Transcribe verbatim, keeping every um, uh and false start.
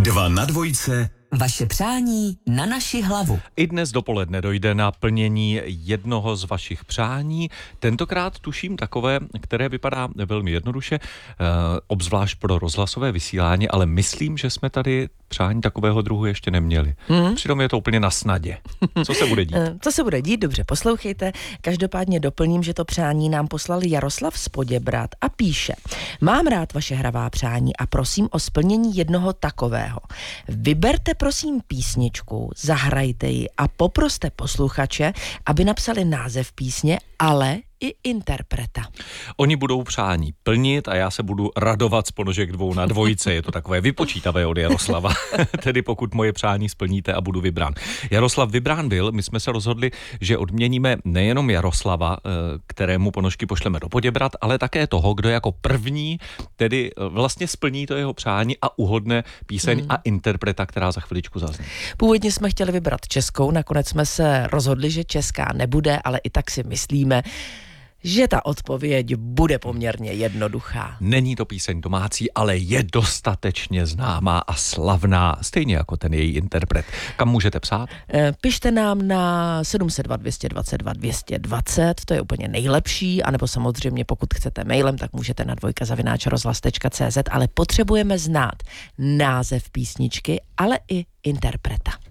Dva na dvojce. Vaše přání na naši hlavu. I dnes dopoledne dojde na plnění jednoho z vašich přání. Tentokrát tuším takové, které vypadá velmi jednoduše, obzvlášť pro rozhlasové vysílání, ale myslím, že jsme tady přání takového druhu ještě neměli. Mm. Přitom je to úplně na snadě. Co se bude dít? Co se bude dít? Dobře, poslouchejte. Každopádně doplním, že to přání nám poslal Jaroslav z Poděbrad a píše: Mám rád vaše hravá přání a prosím o splnění jednoho takového. Vyberte prosím písničku, zahrajte ji a poproste posluchače, aby napsali název písně, ale i interpreta. Oni budou přání plnit a já se budu radovat z ponožek dvou na dvojce. Je to takové vypočítavé od Jaroslava. Tedy pokud moje přání splníte a budu vybrán. Jaroslav vybrán byl, my jsme se rozhodli, že odměníme nejenom Jaroslava, kterému ponožky pošleme do Poděbrad, ale také toho, kdo jako první tedy vlastně splní to jeho přání a uhodne píseň hmm. a interpreta, která za chviličku zazní. Původně jsme chtěli vybrat českou, nakonec jsme se rozhodli, že česká nebude, ale i tak si myslíme, že ta odpověď bude poměrně jednoduchá. Není to píseň domácí, ale je dostatečně známá a slavná, stejně jako ten její interpret. Kam můžete psát? Pište nám na sedm set dva, dvě stě dvacet dva, dvě stě dvacet, to je úplně nejlepší, anebo samozřejmě pokud chcete mailem, tak můžete na dvojka zavináč rozhlas tečka cé zet, ale potřebujeme znát název písničky, ale i interpreta.